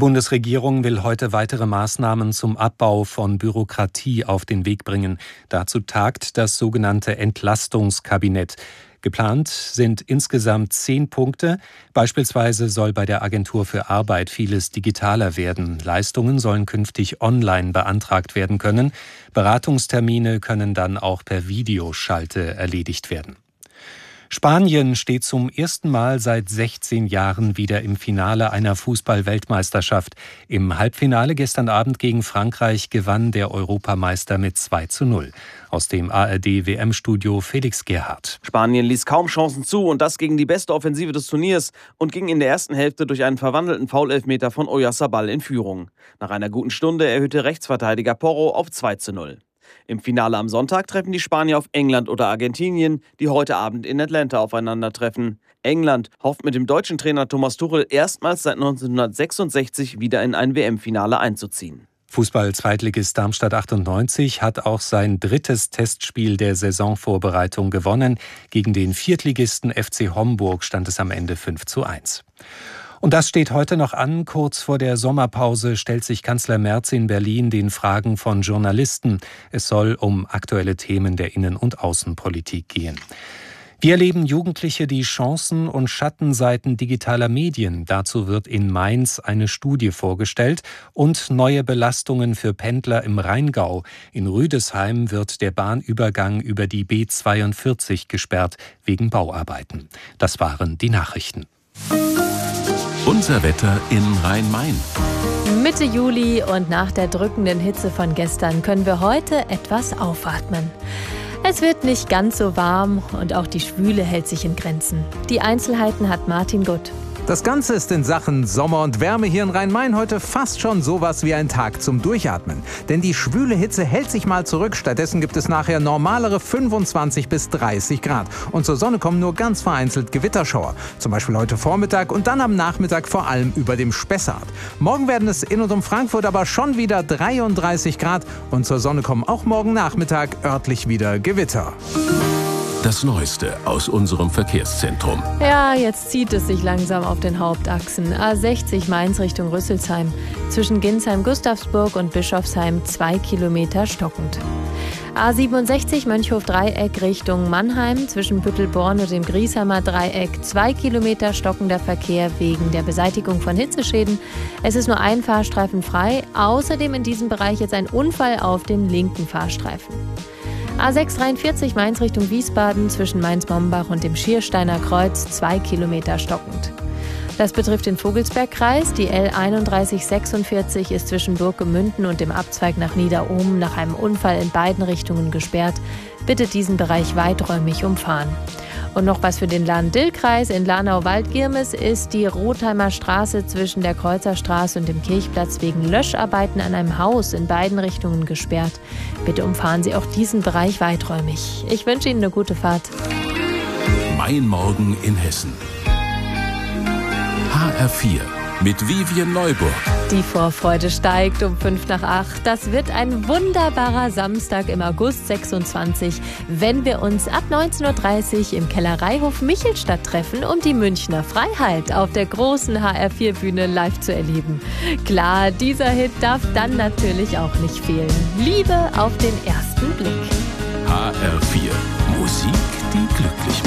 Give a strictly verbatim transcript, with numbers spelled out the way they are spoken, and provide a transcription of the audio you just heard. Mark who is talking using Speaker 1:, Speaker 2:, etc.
Speaker 1: Bundesregierung will heute weitere Maßnahmen zum Abbau von Bürokratie auf den Weg bringen. Dazu tagt das sogenannte Entlastungskabinett. Geplant sind insgesamt zehn Punkte. Beispielsweise soll bei der Agentur für Arbeit vieles digitaler werden. Leistungen sollen künftig online beantragt werden können. Beratungstermine können dann auch per Videoschalte erledigt werden. Spanien steht zum ersten Mal seit sechzehn Jahren wieder im Finale einer Fußball-Weltmeisterschaft. Im Halbfinale gestern Abend gegen Frankreich gewann der Europameister mit zwei zu null. Aus dem A R D-W M-Studio Felix Gerhardt.
Speaker 2: Spanien ließ kaum Chancen zu und das gegen die beste Offensive des Turniers und ging in der ersten Hälfte durch einen verwandelten Foul-Elfmeter von Oyarzabal in Führung. Nach einer guten Stunde erhöhte Rechtsverteidiger Porro auf zwei zu null. Im Finale am Sonntag treffen die Spanier auf England oder Argentinien, die heute Abend in Atlanta aufeinandertreffen. England hofft mit dem deutschen Trainer Thomas Tuchel erstmals seit neunzehnhundertsechsundsechzig wieder in ein W M-Finale einzuziehen.
Speaker 1: Fußball-Zweitligist Darmstadt achtundneunzig hat auch sein drittes Testspiel der Saisonvorbereitung gewonnen. Gegen den Viertligisten F C Homburg stand es am Ende fünf zu eins. Und das steht heute noch an. Kurz vor der Sommerpause stellt sich Kanzler Merz in Berlin den Fragen von Journalisten. Es soll um aktuelle Themen der Innen- und Außenpolitik gehen. Wie erleben Jugendliche die Chancen und Schattenseiten digitaler Medien? Dazu wird in Mainz eine Studie vorgestellt und neue Belastungen für Pendler im Rheingau. In Rüdesheim wird der Bahnübergang über die B zweiundvierzig gesperrt wegen Bauarbeiten. Das waren die Nachrichten.
Speaker 3: Unser Wetter in Rhein-Main.
Speaker 4: Mitte Juli und nach der drückenden Hitze von gestern können wir heute etwas aufatmen. Es wird nicht ganz so warm und auch die Schwüle hält sich in Grenzen. Die Einzelheiten hat Martin Gutt.
Speaker 5: Das Ganze ist in Sachen Sommer und Wärme hier in Rhein-Main heute fast schon sowas wie ein Tag zum Durchatmen. Denn die schwüle Hitze hält sich mal zurück. Stattdessen gibt es nachher normalere fünfundzwanzig bis dreißig Grad. Und zur Sonne kommen nur ganz vereinzelt Gewitterschauer. Zum Beispiel heute Vormittag und dann am Nachmittag vor allem über dem Spessart. Morgen werden es in und um Frankfurt aber schon wieder dreiunddreißig Grad. Und zur Sonne kommen auch morgen Nachmittag örtlich wieder Gewitter.
Speaker 3: Das Neueste aus unserem Verkehrszentrum.
Speaker 4: Ja, jetzt zieht es sich langsam auf den Hauptachsen. A sechzig Mainz Richtung Rüsselsheim. Zwischen Ginsheim-Gustavsburg und Bischofsheim zwei Kilometer stockend. A siebenundsechzig Mönchhof-Dreieck Richtung Mannheim. Zwischen Büttelborn und dem Griesheimer Dreieck zwei Kilometer stockender Verkehr wegen der Beseitigung von Hitzeschäden. Es ist nur ein Fahrstreifen frei. Außerdem in diesem Bereich jetzt ein Unfall auf dem linken Fahrstreifen. A sechs dreiundvierzig Mainz Richtung Wiesbaden zwischen Mainz-Mombach und dem Schiersteiner Kreuz zwei Kilometer stockend. Das betrifft den Vogelsbergkreis. Die L einunddreißig sechsundvierzig ist zwischen Burggemünden und dem Abzweig nach Niederohm nach einem Unfall in beiden Richtungen gesperrt. Bitte diesen Bereich weiträumig umfahren. Und noch was für den Lahn-Dill-Kreis. In Lahnau-Waldgirmes ist die Rotheimer Straße zwischen der Kreuzerstraße und dem Kirchplatz wegen Löscharbeiten an einem Haus in beiden Richtungen gesperrt. Bitte umfahren Sie auch diesen Bereich weiträumig. Ich wünsche Ihnen eine gute Fahrt.
Speaker 3: Mein Morgen in Hessen. H R vier mit Vivian Neuburg.
Speaker 4: Die Vorfreude steigt um fünf nach acht. Das wird ein wunderbarer Samstag im August sechsundzwanzig, wenn wir uns ab neunzehn Uhr dreißig im Kellereihof Michelstadt treffen, um die Münchner Freiheit auf der großen H R vier Bühne live zu erleben. Klar, dieser Hit darf dann natürlich auch nicht fehlen. Liebe auf den ersten Blick.
Speaker 3: H R vier. Musik, die glücklich macht.